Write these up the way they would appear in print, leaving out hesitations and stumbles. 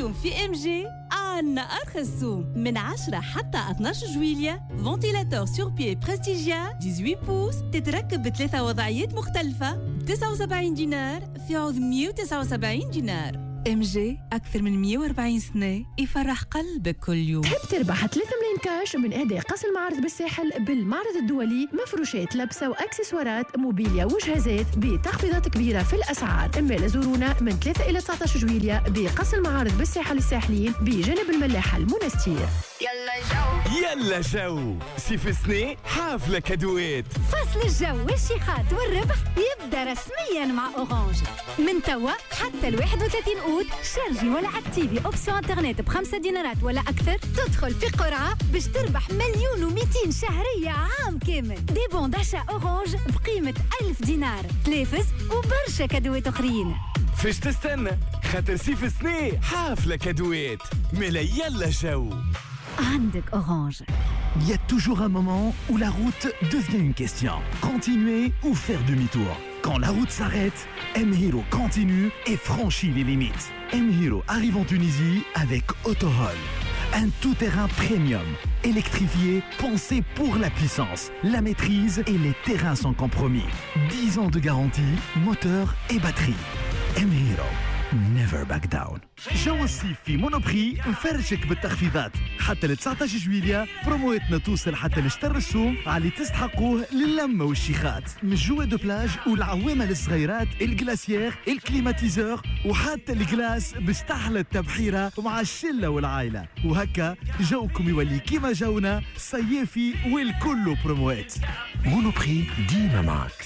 اليوم في ام جي عنا أرخص سوم من 10 حتى 12 جويلية. فونتيلاتور سور بي بريستيجيا 18 بوس تتركب بثلاثة وضعيات مختلفة ب 79 دينار في عوض 179 دينار. ام جي أكثر من 140 سنة يفرح قلبك كل يوم. تحب تربح 3 ملايين كاش من إهداء قسم المعارض بالساحل بالمعرض الدولي؟ مفروشات لبسة وأكسسوارات موبيليا وجهازات بتخفيضات كبيرة في الأسعار. اما لزورونا من 3 إلى 19 جويلية بقسم المعارض بالساحل الساحلين بجانب الملاحة المنستير. يلا جو سيف سنة حافلة كادوات. فصل الجو والشيخات والربح يبدأ رسميا مع أورانج من توا حتى 31 أوت. شارجي ولا اكتيفي اوبسيون انترنت ب5 دينارات ولا أكثر، تدخل في قرعة باش تربح 1,200,000 شهرية عام كامل. دي بون داشا أورانج بقيمة 1000 دينار، تلافز وبرشا كادوات أخرين. فاش تستنى؟ خاطر سيف سنة حافلة كادوات. ملا يلا جو عندك أورانج. Il y a toujours un moment où la route devient une question. Continuer ou faire demi-tour. Quand la route s'arrête, M-Hero continue et franchit les limites. M-Hero arrive en Tunisie avec Autohol. Un tout-terrain premium, électrifié, pensé pour la puissance, la maîtrise et les terrains sans compromis. 10 ans de garantie, moteur et batterie. M-Hero. Never back down. جو الصيف في مونوبري مفرشك بالتخفيضات حتى ل 19 جويلية. برومواتنا توصل حتى لشطر السوم على تستحقوه للمة والشيخات من جوا دو بلاج والعوامة للصغيرات، الجلاسيير، الكليماتيزور وحتى الجلاس باش تحلى التبحيرة مع الشلة والعائلة. وهكا جوكم يولي كيما جونا صيافي والكل بروموات. مونوبري ديما معك.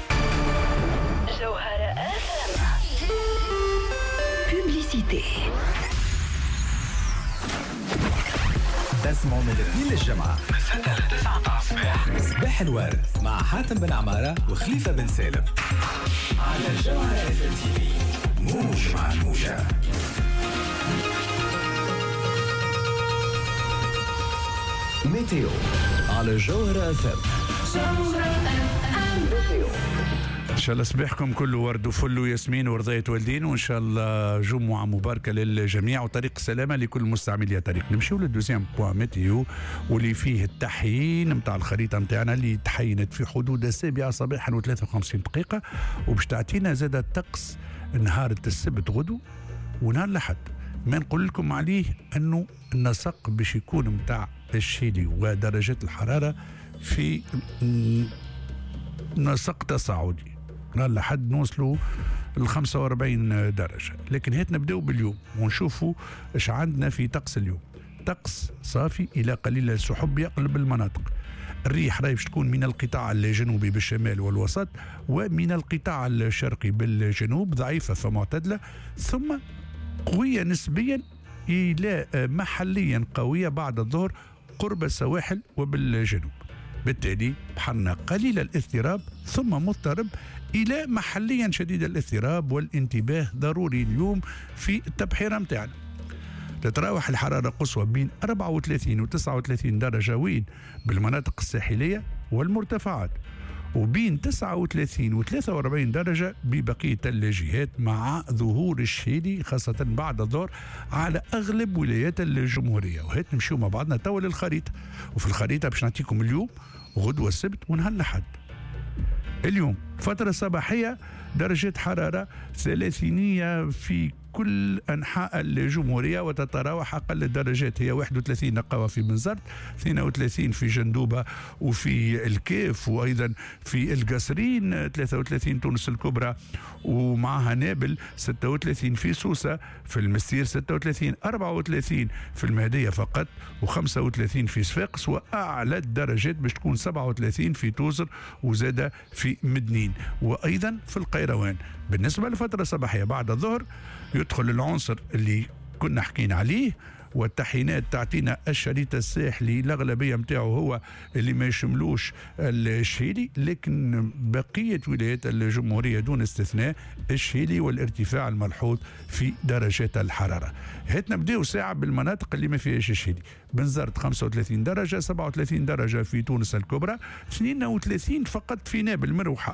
تسمعوا من الاثنين للجمعة من 6 ل 9 الصباح صباح الورد مع حاتم بن عمارة وخليفة بن سالم على الجمعة FMTV. موج مع الموجة. ميتيو على جوهرة FM. إن شاء الله صباحكم كله ورد وفل وياسمين ورضاية والدين، وإن شاء الله جمعة مباركة للجميع وطريق السلامة لكل مستعملي الطريق. نمشيو للدوزيام بوان ميتيو واللي فيه التحيين متاع الخريطة متاعنا اللي تحينت في حدود 7 صباحا و53 دقيقة، وباش تعطينا زاد الطقس نهار السبت غدو ونهار الأحد. ما نقول لكم عليه أنه النسق باش يكون متاع الشيلي ودرجات الحرارة في نسق تصاعدي لحد نوصلوا ل 45 درجة. لكن هات نبدأ باليوم ونشوفوا ايش عندنا في طقس اليوم. طقس صافي إلى قليل السحب يقلب المناطق. الريح راهي باش تكون من القطاع الجنوبي بالشمال والوسط ومن القطاع الشرقي بالجنوب، ضعيفة فمعتدلة ثم قوية نسبيا إلى محليا قوية بعد الظهر قرب السواحل وبالجنوب. بالتالي بحرنا قليل الاضطراب ثم مضطرب إلى محليا شديد الاضطراب، والانتباه ضروري اليوم في التبحيرة متاعنا. تتراوح الحرارة قصوى بين 34 و 39 درجة وين بالمناطق الساحلية والمرتفعات، وبين 39 و 43 درجة ببقية الجهات، مع ظهور الشيلي خاصة بعد الظهر على أغلب ولايات الجمهورية. وهات نمشيو مع بعضنا توا للخريطة، وفي الخريطة باش نعطيكم اليوم غدوة السبت ونهار الأحد. اليوم فترة صباحية درجة حرارة 30 في كل أنحاء الجمهورية، وتتراوح أقل الدرجات هي 31 نقاوة في بنزرت، 32 في جندوبة وفي الكيف وأيضا في القصرين، 33 تونس الكبرى ومعها نابل، 36 في سوسة، في المستير 36، 34 في المهدية فقط، و35 في صفاقس، وأعلى الدرجات باش تكون 37 في توزر وزادة في مدنين وأيضا في القيروان. بالنسبة للفترة الصباحية بعد الظهر يدخل العنصر اللي كنا حكينا عليه، والتحيينات تعطينا الشريط الساحلي الأغلبية متاعه هو اللي ما يشملوش الشيلي، لكن بقية ولايات الجمهورية دون استثناء الشيلي والارتفاع الملحوظ في درجات الحرارة. هات نبداو ساعة بالمناطق اللي ما فيهاش الشيلي. بنزرت 35 درجة، 37 درجة في تونس الكبرى، 32 فقط في نابل مروحة،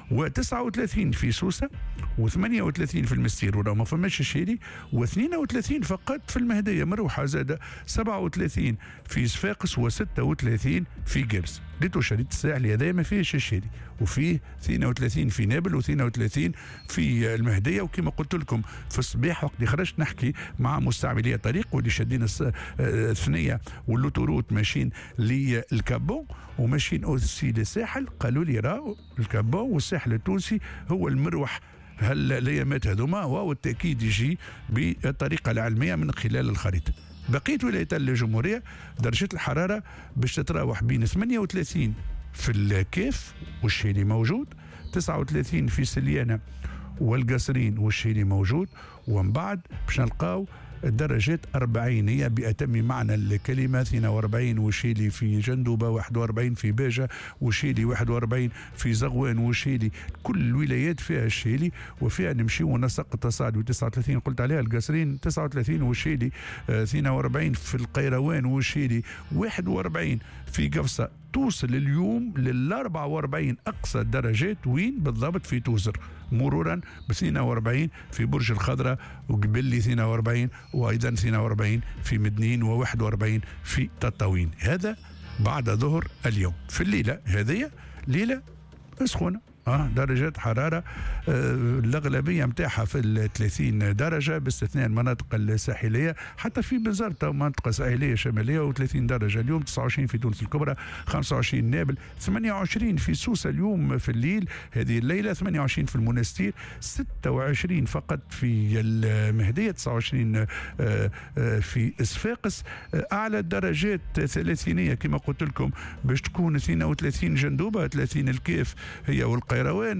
و39 في سوسة، و38 في المستير ولا ما فماش الشيلي، و32 فقط في المهدية مروحة زادة، 37 في صفاقس، و36 في جبس. ريتو شريط الساحل هذا ما فيهش الشيلي، وفيه 32 في نابل، و32 في المهدية. وكما قلت لكم في الصباح وقت اللي خرجت نحكي مع مستعملي الطريق واللي شادين الثنية واللوتوروت ماشيين للكابون وماشيين اوسي للساحل، قالوا لي راه الكابون والساحل التونسي هو المروح الايامات هذوما، والتاكيد يجي بالطريقه العلميه من خلال الخريطه. بقيه ولايات الجمهوريه درجه الحراره باش تتراوح بين 38 في الكيف والشيلي موجود، 39 في سليانه والقصرين والشيلي موجود، ومن بعد باش نلقاو الدرجات 40 هي بأتم معنى الكلمة، 42 وشيلي في جندوبة، 41 في باجة وشيلي، 41 في زغوان وشيلي. كل الولايات فيها الشيلي وفيها نمشي ونسق التصاعد. 39 قلت عليها القصرين، 39 وشيلي، 42 في القيروان وشيلي، 41 في قفصة. توصل اليوم لل 44 أقصى درجات وين بالضبط؟ في توزر، مرورا ب 42 في برج الخضراء وقبلي 42، وأيضا 42 في مدنين، و41 في تطاوين. هذا بعد ظهر اليوم. في الليلة هذه ليلة سخونة، درجات حرارة الأغلبية متاحة في 30 درجة باستثناء المناطق الساحلية، حتى في بزرطة منطقة ساحلية شمالية و30 درجة اليوم، 29 في تونس الكبرى، 25 نابل، 28 في سوسة اليوم في الليل هذه الليلة، 28 في المنستير، 26 فقط في المهدية، 29 في صفاقس. أعلى الدرجات 30 كما قلت لكم باش تكون 32 جندوبة، 30 الكيف هي والقيروان،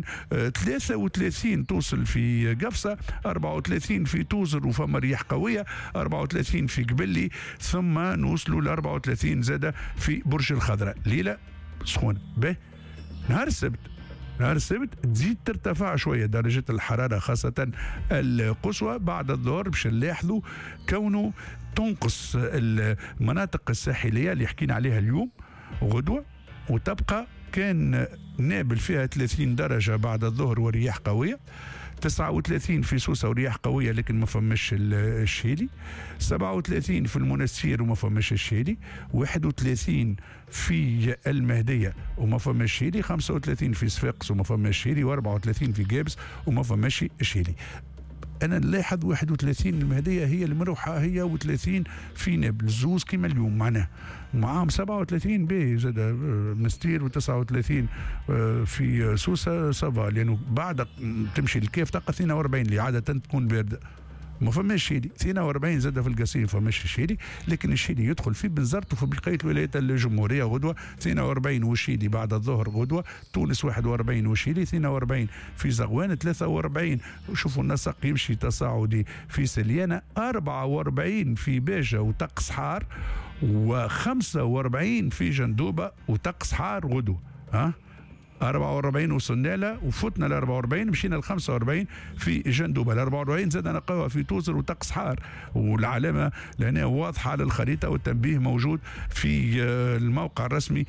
33 توصل في قفصة، 34 في توزر وفما رياح قوية، 34 في قبلي، ثم نوصلوا ل 34 زادة في برج الخضراء. ليلة سخونة. به نهار السبت تزيد ترتفع شوية درجة الحرارة خاصة القصوى بعد الظهر، باش نلاحظوا كونه تنقص المناطق الساحلية اللي حكينا عليها اليوم غدوة، وتبقى كان نابل فيها 30 درجة بعد الظهر ورياح قوية، 39 في سوسة ورياح قوية لكن ما فماش الشيلي، 37 في المنستير وما فماش الشيلي، 31 في المهدية وما فماش الشيلي، 35 في صفاقس وما فماش الشيلي، و34 في جابس وما فماش الشيلي. أنا نلاحظ 31 المهدية هي المروحة هي، و30 في نابل، زوز كما اليوم معناه، معاهم 37 به زاد منستير، و39 في سوسة صافا، لأنه بعد تمشي الكيف تلقى 42 اللي عادة تكون باردة ما فماش شيلي، 42 زاد في القصيم فماش الشيلي، لكن الشيلي يدخل في بنزرت وفي بقية الولايات الجمهورية غدوة، 42 والشيلي بعد الظهر غدوة، تونس 41 والشيلي، 42 في زغوان، 43 شوفوا النسق يمشي تصاعدي في سليانة، 44 في باجة وطقس حار، و45 في جندوبة وطقس حار غدوة. 44 وصلنا له وفتنا ل 44 مشينا ل 45 في جندوبه، ال 44 زاد نلقاوها في توزر وطقس حار، والعلامه لهنا واضحه على الخريطه والتنبيه موجود في الموقع الرسمي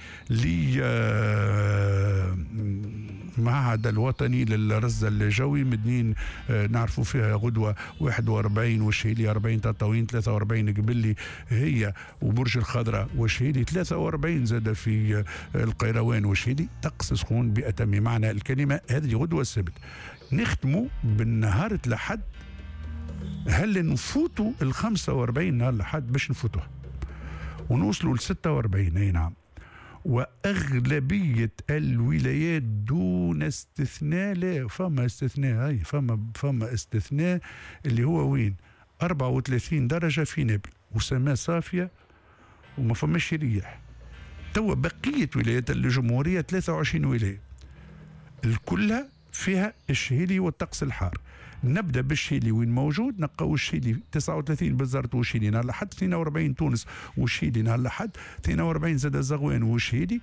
للمعهد الوطني للرصد الجوي. مدنين نعرفوا فيها غدوه 41 والشهيلي، 40 تطاوين، 43 قبلي هي وبرج الخضراء والشهيلي، 43 زاد في القيروان والشهيلي. طقس سخون بأتم معنى الكلمة. هذه غدوة السبت. نختموا بالنهار الأحد. هل نفوتوا ال 45 نهار الأحد باش نفوتوها ونوصلوا ل 46؟ اي نعم. وأغلبية الولايات دون استثناء، لا فما استثناء، هاي فما استثناء اللي هو وين؟ 34 درجة في نابل وسماء صافية وما فماش رياح. توا بقية ولايات الجمهورية 23 ولاية الكلها فيها الشهيلي والطقس الحار. نبدأ بالشيلي وين موجود، نلقاو الشيلي 39 بالزرط والشيلي نهار الأحد، 42 تونس والشيلي نهار الأحد، 42 زاد الزغوان والشيلي،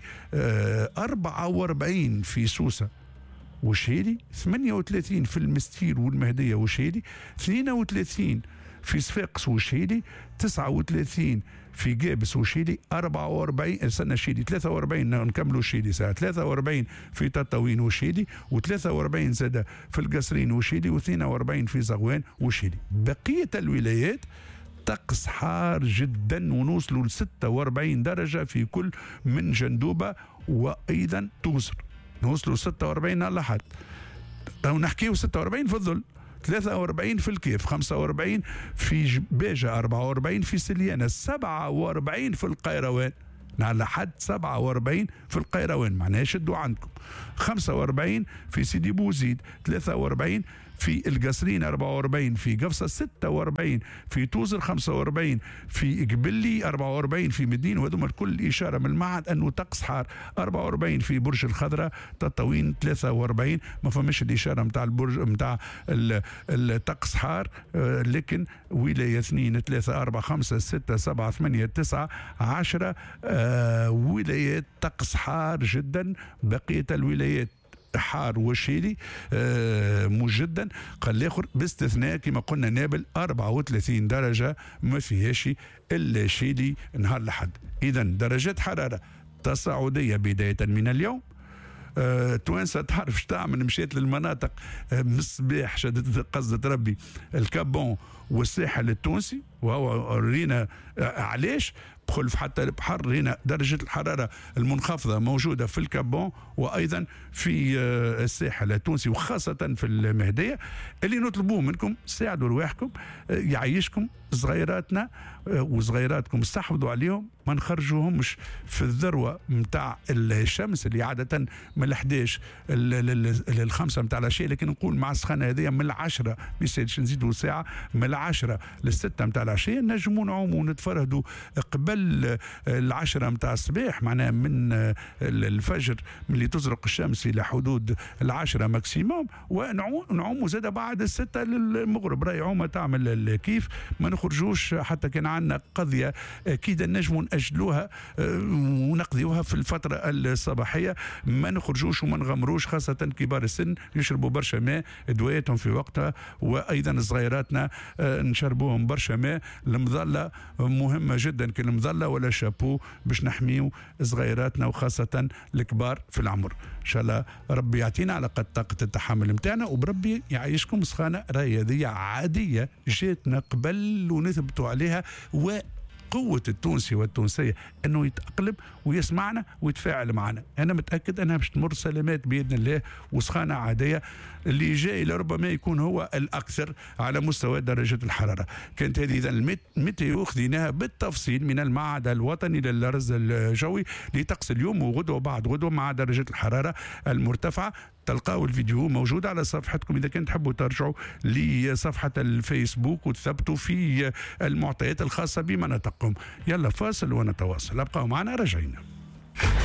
44 في سوسة والشيلي، 38 في المستير والمهدية والشيلي، 32 في صفاقس وشيلي، 39 في جابس وشيلي، 44 سنة شيلي، 43 نكملوا شيلي ساعة، 43 في تطاوين وشيلي، و43 زاد في القصرين وشيلي، و42 في زغوان وشيلي. بقية الولايات طقس حار جدا ونوصلوا ل 46 درجة في كل من جندوبة وأيضا توزر، نوصلوا 46 على حد، أو نحكيو 46 في الظل، 43 في الكيف، 45 في باجة، 44 في سليانة، 47 في القيروان على حد، 47 في القيروان معناها شدوا عندكم، 45 في سيدي بوزيد، 43 في القصرين، 44 في قفصة، 46 في توزر، 45 في قبلي، 44 في مدين، وهذوما الكل إشارة من المعهد أنه طقس حار. 44 في برج الخضراء، تطاوين 43 ما فماش الإشارة متاع البرج متاع الطقس حار، لكن ولاية 2 3 4 5 6 7 8 9 10 ولايات طقس حار جدا. بقية الولايات حار وشيلي مجدا، قال الاخر باستثناء كما قلنا نابل 34 درجه ما فيهاش الا شيلي نهار الاحد. اذا درجات حراره تصاعديه بدايه من اليوم. توانسه تعرف اش تعمل، مشيت للمناطق من الصباح شدت قصدت ربي الكابون والساحل التونسي، وهو رينا علاش بخلف حتى البحر، رينا درجة الحرارة المنخفضة موجودة في الكابون وأيضا في الساحل التونسي وخاصة في المهدية. اللي نطلبوه منكم ساعدوا رواحكم، يعيشكم صغيراتنا وصغيراتكم استحفظوا عليهم، ما نخرجوهمش في الذروة متاع الشمس اللي عادة من 11 لل5 متاع العشاء، لكن نقول مع السخانة هذه من 10 ما يسالش نزيدوا ساعة، من 10 ل6 متاع العشاء نجموا نعوموا ونتفرهدوا قبل 10 متاع الصباح، معناها من الفجر من اللي تزرق الشمس إلى حدود 10 ماكسيموم، ونعوموا زاد بعد 6 للمغرب. راهي عومة تعمل كيف، ما نخرجوش حتى كان عندنا قضية أكيد نجموا نأجلوها ونقضيوها في الفترة الصباحية، ما نخرجوش وما نغمروش، خاصة كبار السن يشربوا برشا ماء، دواياتهم في وقتها، وأيضا صغيراتنا نشربوهم برشا ماء. المظلة مهمة جدا، كل المظلة ولا شابو باش نحميو صغيراتنا وخاصة الكبار في العمر. إن شاء الله ربي يعطينا على قد طاقة التحمل متاعنا، وبربي يعيشكم سخانة رياضية عادية جاتنا قبل ونثبتوا عليها، قوة التونسي والتونسية أنه يتأقلم ويسمعنا ويتفاعل معنا. أنا متأكد أنها باش تمر سلامات بإذن الله وسخانة عادية. اللي جاي لربما يكون هو الأكثر على مستوى درجة الحرارة. كانت هذه إذا الميتيو خذيناها بالتفصيل من المعهد الوطني للرصد الجوي لطقس اليوم وغدوة وبعد غدوة مع درجة الحرارة المرتفعة. تلقاو الفيديو موجود على صفحتكم إذا كنت تحبوا ترجعوا لصفحة الفيسبوك وتثبتوا في المعطيات الخاصة بمناطقكم. يلا فاصل ونتواصل، ابقوا معنا راجعين.